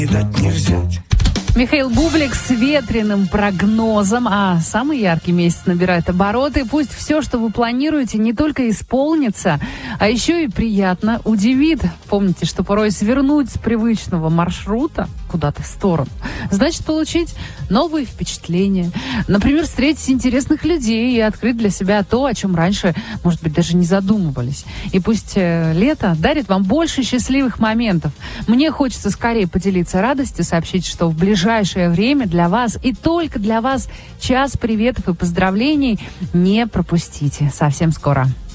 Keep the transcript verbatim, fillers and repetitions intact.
Михаил Бублик с ветреным прогнозом, а самый яркий месяц набирает обороты. Пусть все, что вы планируете, не только исполнится, а еще и приятно удивит. Помните, что порой свернуть с привычного маршрута куда-то в сторону значит получить новые впечатления. Например, встретить интересных людей и открыть для себя то, о чем раньше, может быть, даже не задумывались. И пусть э, лето дарит вам больше счастливых моментов. Мне хочется скорее поделиться радостью, сообщить, что в ближайшее время для вас и только для вас час приветов и поздравлений не пропустите. Совсем скоро.